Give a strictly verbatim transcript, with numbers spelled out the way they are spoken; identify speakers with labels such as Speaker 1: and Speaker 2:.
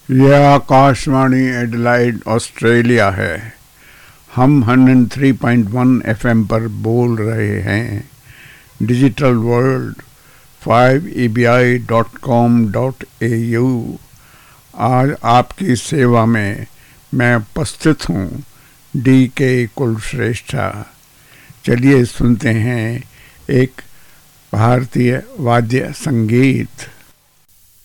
Speaker 1: यह Akashvani Adelaide Australia है। हम एक सौ तीन पॉइंट एक एफएम पर बोल रहे हैं। Digital world five E B I dot com dot A you. आज आपकी सेवा में मैं उपस्थित हूँ, डी के कुलश्रेष्ठा। चलिए सुनते हैं एक भारतीय वाद्य संगीत।